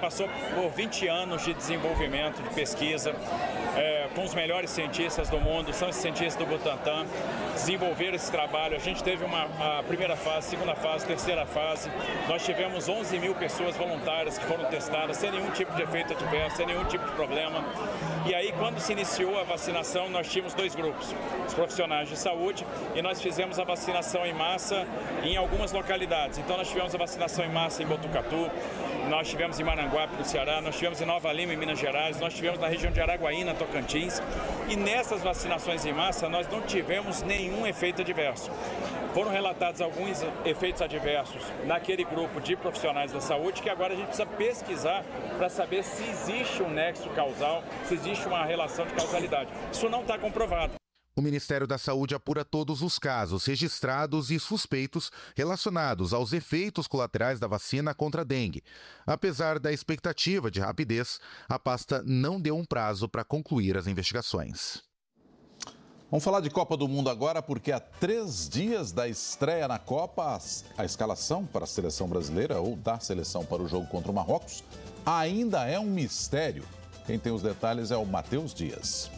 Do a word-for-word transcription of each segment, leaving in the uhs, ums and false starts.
passou por vinte anos de desenvolvimento, de pesquisa, é, com os melhores cientistas do mundo, são os cientistas do Butantan, desenvolveram esse trabalho. A gente teve uma a primeira fase, segunda fase, terceira fase. Nós tivemos onze mil pessoas voluntárias que foram testadas sem nenhum tipo de efeito adverso, sem nenhum tipo de problema. E aí, quando se iniciou a vacinação, nós tínhamos dois grupos, os profissionais de saúde, e nós fizemos a vacinação em massa em algumas localidades. Então, nós tivemos a vacinação em massa em Botucatu, nós tivemos em Maranguape, no Ceará, nós tivemos em Nova Lima, em Minas Gerais, nós tivemos na região de Araguaína, Tocantins. E nessas vacinações em massa, nós não tivemos nenhum efeito adverso. Foram relatados alguns efeitos adversos naquele grupo de profissionais da saúde, que agora a gente precisa pesquisar para saber se existe um nexo causal, se existe uma relação de causalidade. Isso não está comprovado. O Ministério da Saúde apura todos os casos registrados e suspeitos relacionados aos efeitos colaterais da vacina contra a dengue. Apesar da expectativa de rapidez, a pasta não deu um prazo para concluir as investigações. Vamos falar de Copa do Mundo agora, porque há três dias da estreia na Copa, a escalação para a seleção brasileira ou da seleção para o jogo contra o Marrocos ainda é um mistério. Quem tem os detalhes é o Matheus Dias.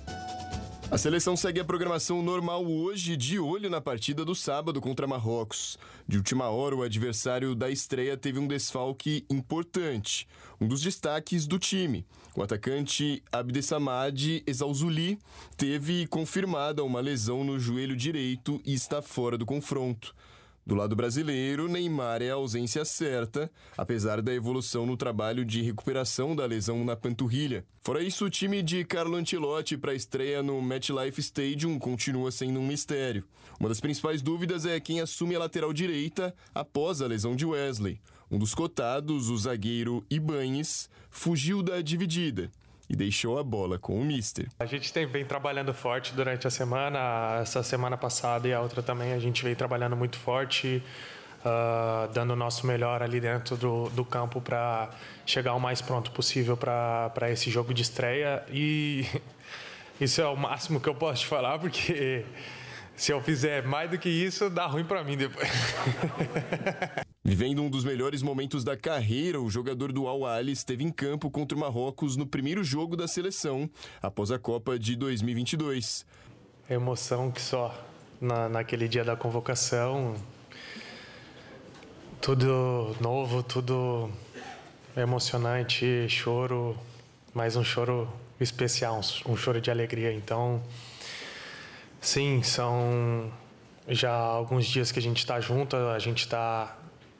A seleção segue a programação normal hoje, de olho na partida do sábado contra Marrocos. De última hora, o adversário da estreia teve um desfalque importante. Um dos destaques do time, o atacante Abdessamad Ezzalzouli, teve confirmada uma lesão no joelho direito e está fora do confronto. Do lado brasileiro, Neymar é a ausência certa, apesar da evolução no trabalho de recuperação da lesão na panturrilha. Fora isso, o time de Carlo Ancelotti para a estreia no MetLife Stadium continua sendo um mistério. Uma das principais dúvidas é quem assume a lateral direita após a lesão de Wesley. Um dos cotados, o zagueiro Ibañez, fugiu da dividida e deixou a bola com o mister. A gente tem, vem trabalhando forte durante a semana, essa semana passada e a outra também, a gente vem trabalhando muito forte, uh, dando o nosso melhor ali dentro do, do campo para chegar o mais pronto possível para esse jogo de estreia. E isso é o máximo que eu posso te falar, porque se eu fizer mais do que isso, dá ruim para mim depois. Vivendo um dos melhores momentos da carreira, o jogador do Al-Ahly esteve em campo contra o Marrocos no primeiro jogo da seleção, após a Copa de dois mil e vinte e dois. Emoção que só na, naquele dia da convocação. Tudo novo, tudo emocionante, choro, mas um choro especial, um, um choro de alegria. Então, sim, são já alguns dias que a gente está junto, a gente está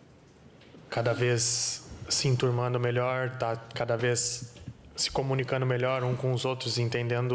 cada vez se enturmando melhor, está cada vez se comunicando melhor um com os outros, entendendo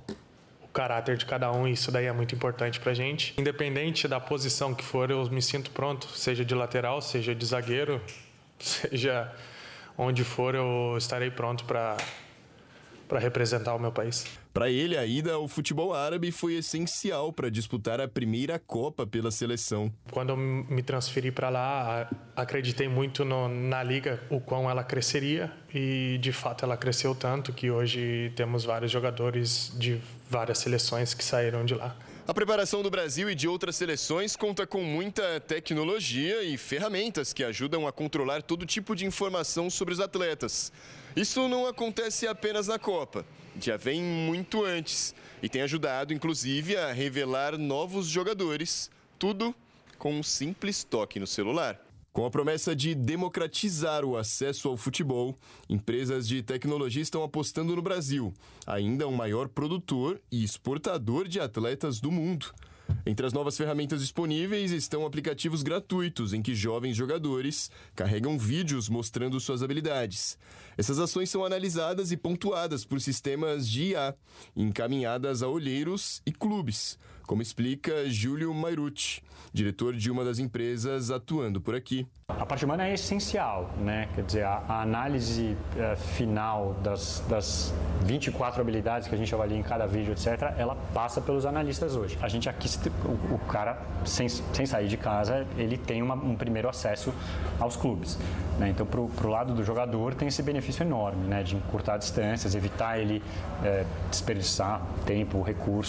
o caráter de cada um, e isso daí é muito importante para a gente. Independente da posição que for, eu me sinto pronto, seja de lateral, seja de zagueiro, seja onde for, eu estarei pronto para para representar o meu país. Para ele, a ida ao futebol árabe foi essencial para disputar a primeira Copa pela seleção. Quando eu me transferi para lá, acreditei muito no, na liga, o quão ela cresceria, e de fato ela cresceu tanto que hoje temos vários jogadores de várias seleções que saíram de lá. A preparação do Brasil e de outras seleções conta com muita tecnologia e ferramentas que ajudam a controlar todo tipo de informação sobre os atletas. Isso não acontece apenas na Copa, já vem muito antes e tem ajudado, inclusive, a revelar novos jogadores, tudo com um simples toque no celular. Com a promessa de democratizar o acesso ao futebol, empresas de tecnologia estão apostando no Brasil, ainda o maior produtor e exportador de atletas do mundo. Entre as novas ferramentas disponíveis estão aplicativos gratuitos em que jovens jogadores carregam vídeos mostrando suas habilidades. Essas ações são analisadas e pontuadas por sistemas de I A, encaminhadas a olheiros e clubes, como explica Júlio Mairucci, diretor de uma das empresas atuando por aqui. A parte humana é essencial, né? Quer dizer, a, a análise uh, final das, das vinte e quatro habilidades que a gente avalia em cada vídeo, etcétera, ela passa pelos analistas hoje. A gente aqui, o, o cara, sem, sem sair de casa, ele tem uma, um primeiro acesso aos clubes, né? Então, para o lado do jogador, tem esse benefício enorme, né? De encurtar distâncias, evitar ele é, desperdiçar tempo, recursos.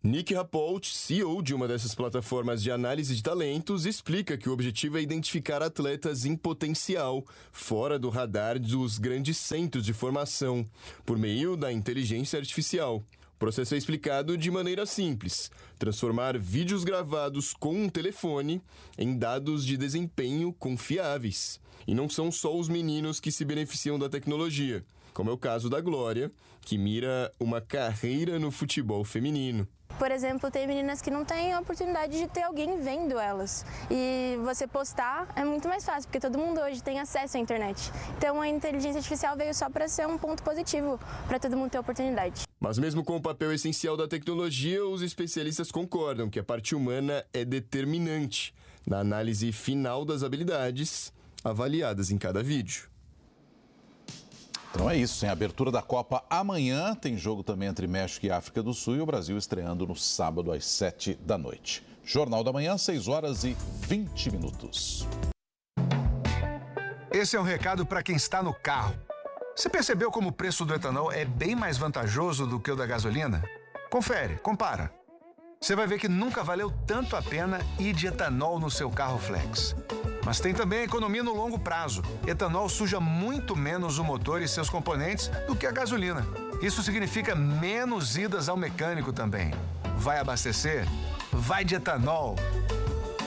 Nick Rapolt, C E O de uma dessas plataformas de análise de talentos, explica que o objetivo é identificar atletas em potencial, fora do radar dos grandes centros de formação, por meio da inteligência artificial. O processo é explicado de maneira simples: transformar vídeos gravados com um telefone em dados de desempenho confiáveis. E não são só os meninos que se beneficiam da tecnologia, como é o caso da Glória, que mira uma carreira no futebol feminino. Por exemplo, tem meninas que não têm a oportunidade de ter alguém vendo elas. E você postar é muito mais fácil, porque todo mundo hoje tem acesso à internet. Então a inteligência artificial veio só para ser um ponto positivo, para todo mundo ter oportunidade. Mas mesmo com o papel essencial da tecnologia, os especialistas concordam que a parte humana é determinante na análise final das habilidades avaliadas em cada vídeo. Então é isso, em abertura da Copa amanhã tem jogo também entre México e África do Sul e o Brasil estreando no sábado às sete da noite. Jornal da Manhã, seis horas e vinte minutos. Esse é um recado para quem está no carro. Você percebeu como o preço do etanol é bem mais vantajoso do que o da gasolina? Confere, compara. Você vai ver que nunca valeu tanto a pena ir de etanol no seu carro flex. Mas tem também a economia no longo prazo. Etanol suja muito menos o motor e seus componentes do que a gasolina. Isso significa menos idas ao mecânico também. Vai abastecer? Vai de etanol.